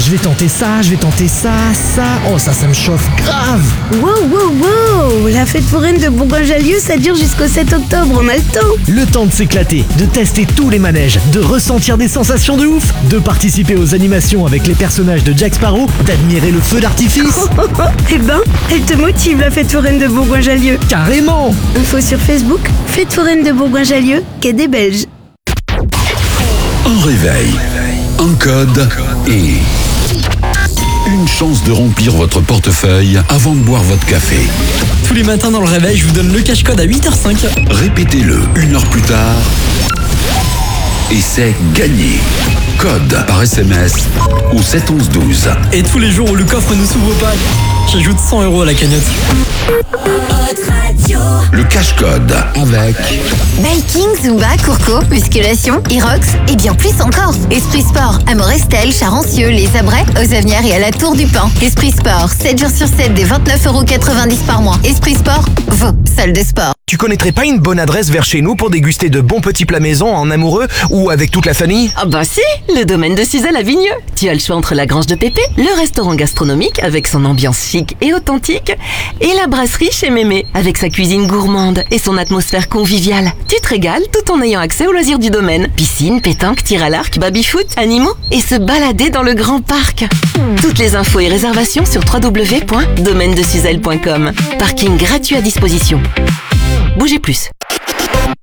Je vais tenter ça, ça. Oh, ça me chauffe grave. Wow, la fête foraine de Bourgoin-Jallieu, ça dure jusqu'au 7 octobre, on a le temps. Le temps de s'éclater, de tester tous les manèges, de ressentir des sensations de ouf, de participer aux animations avec les personnages de Jack Sparrow, d'admirer le feu d'artifice. Eh ben, elle te motive la fête foraine de Bourgoin-Jallieu. Carrément. Info sur Facebook, fête foraine de Bourgoin-Jallieu, quai des Belges. Un réveil, un code et une chance de remplir votre portefeuille avant de boire votre café. Tous les matins dans le réveil, je vous donne le cache-code à 8h05. Répétez-le 1 heure plus tard et c'est gagné. Code par SMS au 7 11 12. Et tous les jours où le coffre ne s'ouvre pas, j'ajoute 100 € à la cagnotte. Le cache-code avec Biking, Zumba, Courco, musculation, Irox et bien plus encore. Esprit Sport à Morestel, Charancieux, Les Abrais, aux Avenières et à la Tour du Pin. Esprit Sport, 7 jours sur 7 des 29,90 € par mois. Esprit Sport, vos salles de sport. Tu connaîtrais pas une bonne adresse vers chez nous pour déguster de bons petits plats maison en amoureux ou avec toute la famille? Ah bah si, le domaine de Suzelle à Vigneux. Tu as le choix entre la Grange de Pépé, le restaurant gastronomique avec son ambiance chic et authentique, et la brasserie chez Mémé avec sa cuisine gourmande et son atmosphère conviviale. Tu te régales tout en ayant accès aux loisirs du domaine. Piscine, pétanque, tir à l'arc, baby-foot, animaux et se balader dans le grand parc. Toutes les infos et réservations sur www.domainedesuzelle.com. Parking gratuit à disposition. Bougez plus.